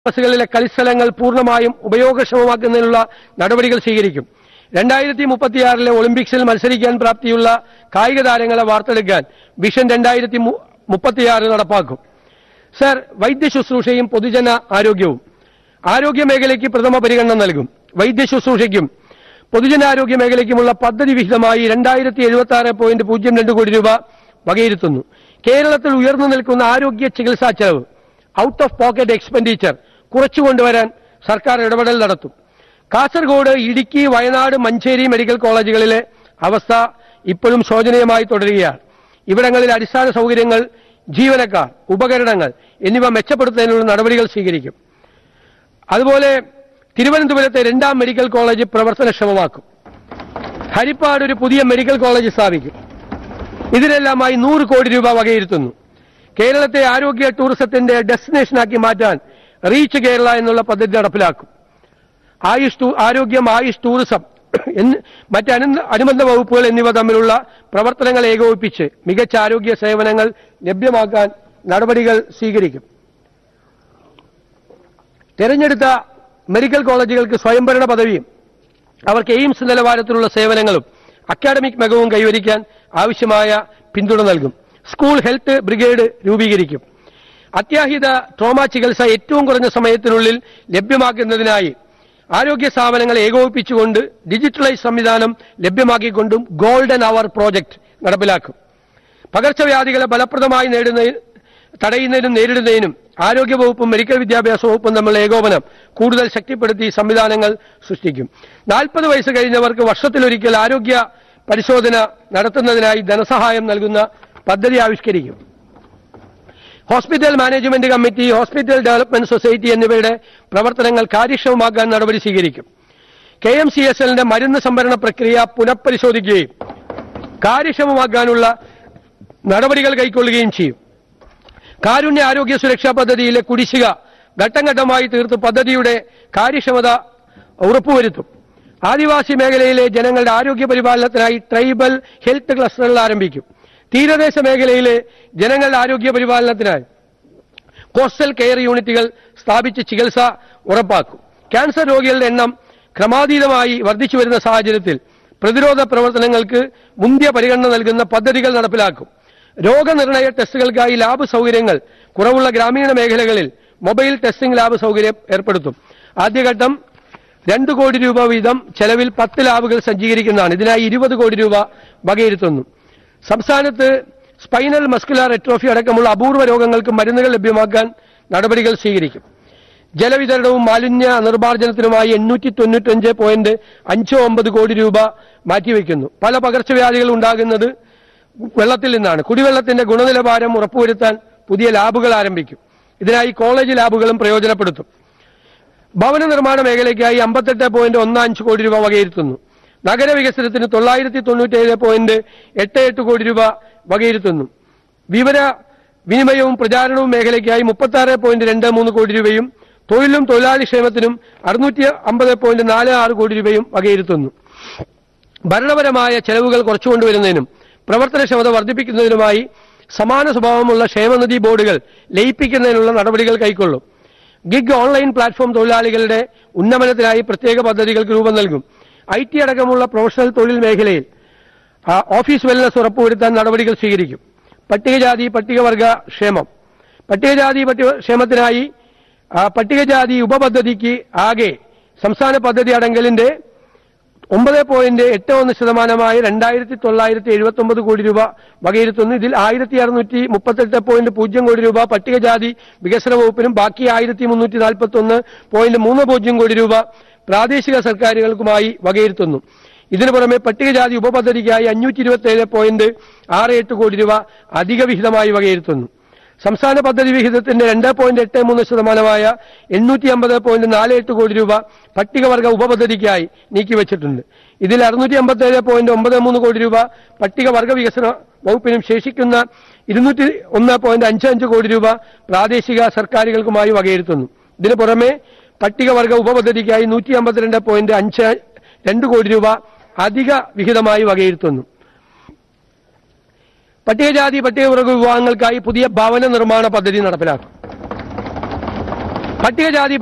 ബസ്സുകളിലെ കളിസ്ഥലങ്ങൾ പൂർണ്ണമായും ഉപയോഗക്ഷമമാക്കുന്നതിനുള്ള നടപടികൾ സ്വീകരിക്കും. 2036 ഒളിമ്പിക്സിൽ മത്സരിക്കാൻ പ്രാപ്തിയുള്ള കായിക താരങ്ങളെ വാർത്തെടുക്കാൻ വിഷൻ 2036 നടപ്പാക്കും. സർ, വൈദ്യശുശ്രൂഷയും പൊതുജന ആരോഗ്യവും. ആരോഗ്യ മേഖലയ്ക്ക് പ്രഥമ പരിഗണന നൽകും. വൈദ്യശുശ്രൂഷയ്ക്കും പൊതുജനാരോഗ്യ മേഖലയ്ക്കുമുള്ള പദ്ധതി വിഹിതമായി 2076.02 കോടി രൂപ വകയിരുത്തുന്നു. കേരളത്തിൽ ഉയർന്നു നിൽക്കുന്ന ആരോഗ്യ ചികിത്സാ ചെലവ്, ഔട്ട് ഓഫ് പോക്കറ്റ് എക്സ്പെൻഡിച്ചർ കുറച്ചുകൊണ്ടുവരാൻ സർക്കാർ ഇടപെടൽ നടത്തും. കാസർഗോഡ്, ഇടുക്കി, വയനാട്, മഞ്ചേരി മെഡിക്കൽ കോളേജുകളിലെ അവസ്ഥ ഇപ്പോഴും ശോചനീയമായി തുടരുകയാണ്. ഇവിടങ്ങളിൽ അടിസ്ഥാന സൗകര്യങ്ങൾ, ജീവനക്കാർ, ഉപകരണങ്ങൾ എന്നിവ മെച്ചപ്പെടുത്തുന്നതിനുള്ള നടപടികൾ സ്വീകരിക്കും. അതുപോലെ തിരുവനന്തപുരത്തെ 2ാം മെഡിക്കൽ കോളേജ് പ്രവർത്തനക്ഷമമാക്കും. ഹരിപ്പാട് ഒരു പുതിയ മെഡിക്കൽ കോളേജ് സ്ഥാപിക്കും. ഇതിനെല്ലാമായി 100 കോടി രൂപ വകയിരുത്തുന്നു. കേരളത്തെ ആരോഗ്യ ടൂറിസത്തിന്റെ ഡെസ്റ്റിനേഷനാക്കി മാറ്റാൻ റീച്ച് കേരള എന്നുള്ള പദ്ധതി നടപ്പിലാക്കും. ആരോഗ്യം, ആയുഷ്, ടൂറിസം മറ്റ് അനുബന്ധ വകുപ്പുകൾ എന്നിവ തമ്മിലുള്ള പ്രവർത്തനങ്ങൾ ഏകോപിപ്പിച്ച് മികച്ച ആരോഗ്യ സേവനങ്ങൾ ലഭ്യമാക്കാൻ നടപടികൾ സ്വീകരിക്കും. തെരഞ്ഞെടുത്ത മെഡിക്കൽ കോളേജുകൾക്ക് സ്വയംഭരണ പദവിയും അവർക്ക് എയിംസ് നിലവാരത്തിലുള്ള സേവനങ്ങളും അക്കാഡമിക് മികവും കൈവരിക്കാൻ ആവശ്യമായ പിന്തുണ നൽകും. സ്കൂൾ ഹെൽത്ത് ബ്രിഗേഡ് രൂപീകരിക്കും. അത്യാഹിത ട്രോമ ചികിത്സ ഏറ്റവും കുറഞ്ഞ സമയത്തിനുള്ളിൽ ലഭ്യമാക്കുന്നതിനായി ആരോഗ്യ സ്ഥാപനങ്ങളെ ഏകോപിപ്പിച്ചുകൊണ്ട് ഡിജിറ്റലൈസ് സംവിധാനം ലഭ്യമാക്കിക്കൊണ്ടും ഗോൾഡൻ അവർ പ്രോജക്ട് നടപ്പിലാക്കും. പകർച്ചവ്യാധികളെ ഫലപ്രദമായി തടയുന്നതിനും നേരിടുന്നതിനും ആരോഗ്യവകുപ്പും മെഡിക്കൽ വിദ്യാഭ്യാസ വകുപ്പും തമ്മിലുള്ള ഏകോപനം കൂടുതൽ ശക്തിപ്പെടുത്തി സംവിധാനങ്ങൾ സൃഷ്ടിക്കും. 40 വയസ്സ് കഴിഞ്ഞവർക്ക് വർഷത്തിലൊരിക്കൽ ആരോഗ്യ പരിശോധന നടത്തുന്നതിനായി ധനസഹായം നൽകുന്ന പദ്ധതി ആവിഷ്കരിക്കും. Hospital management committee, hospital development society എന്നിവയുടെ പ്രവർത്തനങ്ങൾ കാര്യക്ഷമമാക്കാൻ നടപടി സ്വീകരിക്കും. KMCSLന്റെ മരുന്ന് സംഭരണ പ്രക്രിയ പുനഃപരിശോധിക്കുകയും കാര്യക്ഷമമാക്കാനുള്ള നടപടികൾ കൈക്കൊള്ളുകയും ചെയ്യും. കാരുണ്യ ആരോഗ്യ സുരക്ഷാ പദ്ധതിയിലെ കുടിശ്ശിക ഘട്ടം ഘട്ടമായി തീർത്ത് പദ്ധതിയുടെ കാര്യക്ഷമത ഉറപ്പുവരുത്തും. ആദിവാസി മേഖലയിലെ ജനങ്ങളുടെ ആരോഗ്യ പരിപാലനത്തിനായി ട്രൈബൽ ഹെൽത്ത് ക്ലസ്റ്ററുകൾ ആരംഭിക്കും. തീരദേശ മേഖലയിലെ ജനങ്ങളുടെ ആരോഗ്യ പരിപാലനത്തിനായി കോസ്റ്റൽ കെയർ യൂണിറ്റുകൾ സ്ഥാപിച്ച് ചികിത്സ ഉറപ്പാക്കും. ക്യാൻസർ രോഗികളുടെ എണ്ണം ക്രമാതീതമായി വർദ്ധിച്ചു വരുന്ന സാഹചര്യത്തിൽ പ്രതിരോധ പ്രവർത്തനങ്ങൾക്ക് മുന്തിയ പരിഗണന നൽകുന്ന പദ്ധതികൾ നടപ്പിലാക്കും. രോഗനിർണയ ടെസ്റ്റുകൾക്കായി ലാബ് സൗകര്യങ്ങൾ കുറവുള്ള ഗ്രാമീണ മേഖലകളിൽ മൊബൈൽ ടെസ്റ്റിംഗ് ലാബ് സൗകര്യം ഏർപ്പെടുത്തും. ആദ്യഘട്ടം 2 കോടി രൂപ വീതം ചെലവിൽ 10 ലാബുകൾ സജ്ജീകരിക്കുന്നതാണ്. ഇതിനായി 20 കോടി രൂപ വകയിരുത്തുന്നു. സംസ്ഥാനത്ത് സ്പൈനൽ മസ്കുലർ എട്രോഫി അടക്കമുള്ള അപൂർവ രോഗങ്ങൾക്ക് മരുന്നുകൾ ലഭ്യമാക്കാൻ നടപടികൾ സ്വീകരിക്കും. ജലവിതരണവും മാലിന്യ നിർമ്മാർജ്ജനത്തിനുമായി 895.59 കോടി രൂപ മാറ്റിവെക്കുന്നു. പല പകർച്ചവ്യാധികൾ ഉണ്ടാകുന്നത് വെള്ളത്തിൽ നിന്നാണ്. കുടിവെള്ളത്തിന്റെ ഗുണനിലവാരം ഉറപ്പുവരുത്താൻ പുതിയ ലാബുകൾ ആരംഭിക്കും. ഇതിനായി കോളേജ് ലാബുകളും പ്രയോജനപ്പെടുത്തും. ഭവന നിർമ്മാണ മേഖലയ്ക്കായി 58.15 കോടി രൂപ വകയിരുത്തുന്നു. നഗരവികസനത്തിന് 997.88 കോടി രൂപ വകയിരുത്തുന്നു. വിവര വിനിമയവും പ്രചാരണവും മേഖലയ്ക്കായി 36.23 കോടി രൂപയും തൊഴിലും തൊഴിലാളി ക്ഷേമത്തിനും 650.46 കോടി രൂപയും വകയിരുത്തുന്നു. ഭരണപരമായ ചെലവുകൾ കുറച്ചുകൊണ്ടുവരുന്നതിനും പ്രവർത്തനക്ഷമത വർദ്ധിപ്പിക്കുന്നതിനുമായി സമാന സ്വഭാവമുള്ള ക്ഷേമനിധി ബോർഡുകൾ ലയിപ്പിക്കുന്നതിനുള്ള നടപടികൾ കൈക്കൊള്ളും. ഗിഗ് ഓൺലൈൻ പ്ലാറ്റ്ഫോം തൊഴിലാളികളുടെ ഉന്നമനത്തിനായി പ്രത്യേക പദ്ധതികൾക്ക് രൂപം നൽകും. IT അടക്കമുള്ള പ്രൊഫഷണൽ തൊഴിൽ മേഖലയിൽ ഓഫീസ് വെൽനസ് ഉറപ്പുവരുത്താൻ നടപടികൾ സ്വീകരിക്കും. പട്ടികജാതി പട്ടികവർഗ ക്ഷേമം. പട്ടികജാതി ക്ഷേമത്തിനായി പട്ടികജാതി ഉപപദ്ധതിക്ക് ആകെ സംസ്ഥാന പദ്ധതി അടങ്കലിന്റെ 9.81% 2979 കോടി രൂപ വകയിരുത്തുന്നു. ഇതിൽ 1638.0 കോടി രൂപ പട്ടികജാതി വികസന വകുപ്പിനും ബാക്കി 1341.30 കോടി രൂപ പ്രാദേശിക സർക്കാരുകൾക്കുമായി വകയിരുത്തുന്നു. ഇതിനു പുറമെ പട്ടികജാതി ഉപപദ്ധതിക്കായി 527.68 കോടി രൂപ അധിക വിഹിതമായി വകയിരുത്തുന്നു. സംസ്ഥാന പദ്ധതി വിഹിതത്തിന്റെ 2.83% 850.48 കോടി രൂപ പട്ടികവർഗ ഉപപദ്ധതിക്കായി നീക്കിവച്ചിട്ടുണ്ട്. ഇതിൽ 657.93 കോടി രൂപ പട്ടികവർഗ വികസന വകുപ്പിനും ശേഷിക്കുന്ന 201.55 കോടി രൂപ പ്രാദേശിക സർക്കാരുകൾക്കുമായി വകയിരുത്തുന്നു. ഇതിനു പുറമെ പട്ടികവർഗ ഉപപദ്ധതിക്കായി 152.52 കോടി രൂപ അധിക വിഹിതമായി വകയിരുത്തുന്നു. പട്ടികജാതി പട്ടികവർഗ വിഭാഗങ്ങൾക്കായി പുതിയ ഭവന നിർമ്മാണ പദ്ധതി നടപ്പിലാക്കും. പട്ടികജാതി